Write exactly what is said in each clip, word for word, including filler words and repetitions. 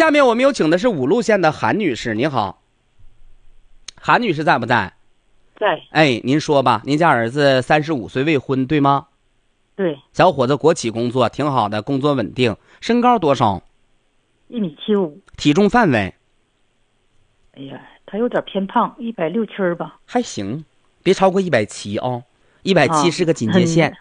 下面我们有请的是五路县的韩女士，您好。韩女士在不在？ 在。 哎，您说吧，您家儿子三十五岁未婚，对吗？ 对。 小伙子国企工作，挺好的，工作稳定，身高多少？ 一米七五。 体重范围？ 哎呀，他有点偏胖，一百六七儿吧。 还行，别超过一百七啊，一百七是个警戒线。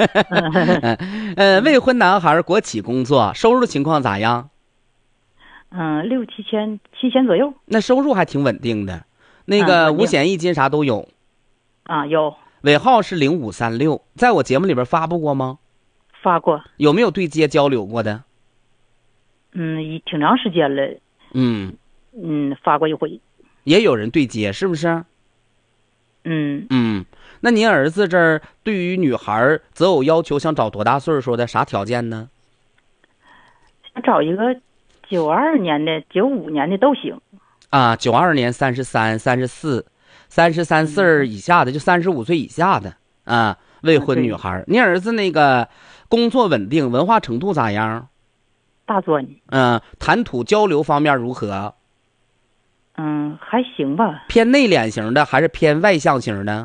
呃，未婚男孩，国企工作，收入情况咋样？ 嗯，六七千，七千左右。 那收入还挺稳定的。那个五险一金啥都有。 啊，有。 尾号是零五三六，在我节目里边发布过吗？ 发过。 有没有对接交流过的？ 嗯，已挺长时间了。 嗯嗯，发过一回。 也有人对接，是不是？ 嗯嗯，那您儿子这儿对于女孩择偶要求，想找多大岁数的，啥条件呢？ 想找一个九二年的、九五年的都行。 啊，九二年三十三、三十四、三十三岁以下的，就三十五岁以下的啊，未婚女孩。您儿子那个工作稳定，文化程度咋样？ 大专。 嗯，谈吐交流方面如何？ 嗯，还行吧。 偏内敛型的还是偏外向型的？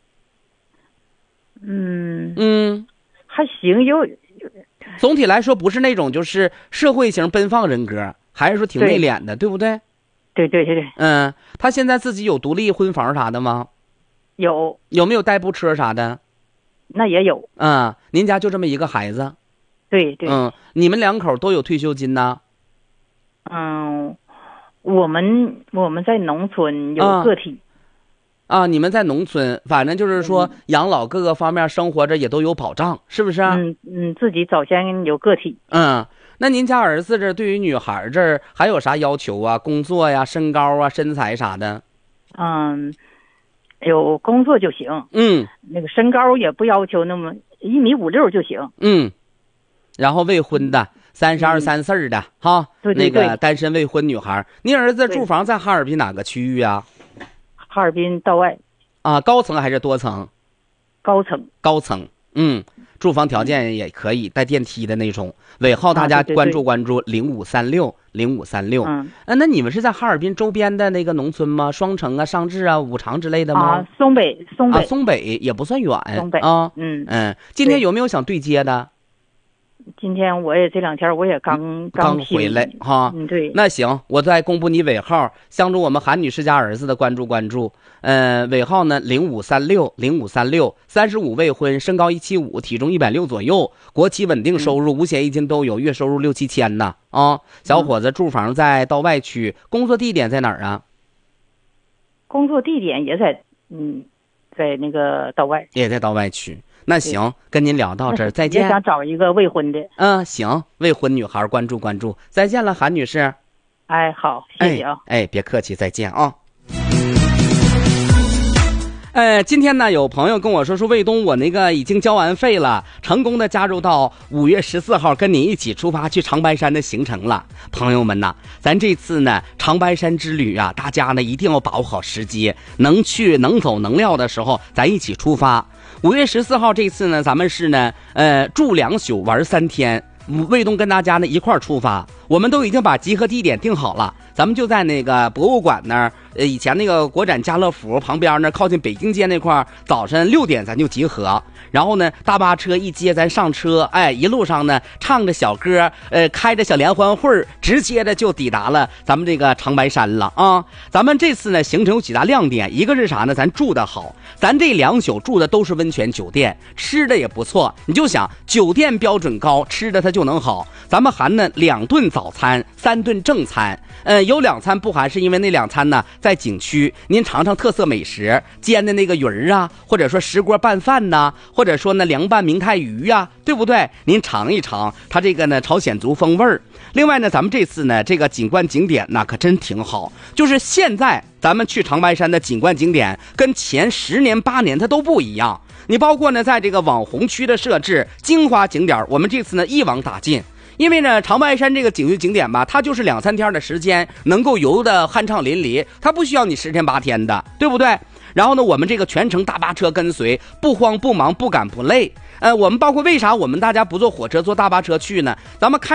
嗯嗯， 还行，有。 总体来说，不是那种就是社会型奔放人格，还是说挺内敛的， 对, 对不对？ 对对对对。 嗯，他现在自己有独立婚房啥的吗？ 有。 有没有代步车啥的？ 那也有。 嗯，您家就这么一个孩子？ 对对。 嗯，你们两口都有退休金呢？ 嗯，我们我们在农村有个体。 啊, 啊，你们在农村，反正就是说养老各个方面生活着也都有保障，是不是？ 嗯嗯，自己早先有个体。 嗯。那您家儿子这对于女孩这儿还有啥要求啊？工作呀、身高啊、身材啥的？ 嗯，有工作就行。 嗯， 那个身高也不要求那么一米五六就行。 嗯，然后未婚的，三十二三岁的、嗯、哈， 对对对， 那个单身未婚女孩。您儿子住房在哈尔滨哪个区域啊？ 哈尔滨道外。 啊，高层还是多层？ 高层。 高层。嗯。住房条件也可以，带电梯的那种。尾号大家关注关注零五三六零五三六。 嗯， 那你们是在哈尔滨周边的那个农村吗？双城啊、上治啊、五常之类的吗？ 啊，松北，松北， 啊，松北也不算远。 松北啊， 嗯嗯，今天有没有想对接的？ 今天我也这两天我也刚刚回来哈。 嗯，对。 那行，我再公布你尾号，相中我们韩女士家儿子的关注关注。呃，尾号呢零五三六零五三六，三十五未婚，身高一七五，体重一百六左右，国企稳定收入，五险一金都有，月收入六七千呢啊。小伙子住房在道外区，工作地点在哪儿啊？ 工作地点也在嗯，在那个道外。 也在道外区。那行，跟您聊到这儿，再见。 也想找一个未婚的。 嗯，行，未婚女孩关注关注，再见了，韩女士。 哎，好，谢谢啊。 哎，哎别客气，再见啊。呃，今天呢，有朋友跟我说说，卫东，我那个已经交完费了，成功的加入到五月十四号跟您一起出发去长白山的行程了。朋友们呐，咱这次呢长白山之旅啊，大家呢一定要把握好时机，能去能走能料的时候，咱一起出发。五月十四号这次呢，咱们是呢，呃，住两宿玩三天。卫东跟大家呢一块儿出发，我们都已经把集合地点定好了，咱们就在那个博物馆那儿，呃，以前那个国展家乐福旁边那儿，靠近北京街那块儿，早晨六点咱就集合。然后呢，大巴车一接咱上车，哎，一路上呢唱着小歌，呃，开着小联欢会，直接的就抵达了咱们这个长白山了啊。咱们这次呢行程有几大亮点，一个是啥呢？咱住的好，咱这两宿住的都是温泉酒店，吃的也不错。你就想酒店标准高，吃的它就能好。咱们含呢两顿早餐，三顿正餐。呃，有两餐不含，是因为那两餐呢在景区，您尝尝特色美食，煎的那个鱼儿啊，或者说石锅拌饭呐、啊，或者说呢凉拌明太鱼呀、啊，对不对？您尝一尝，它这个呢朝鲜族风味儿。另外呢，咱们这次呢这个景观景点那可真挺好，就是现在咱们去长白山的景观景点跟前十年八年它都不一样。你包括呢在这个网红区的设置、精华景点，我们这次呢一网打尽。因为呢长白山这个景区景点吧，它就是两三天的时间能够游得酣畅淋漓，它不需要你十天八天的，对不对？然后呢我们这个全程大巴车跟随，不慌不忙不赶不累。呃我们包括为啥我们大家不坐火车坐大巴车去呢？咱们开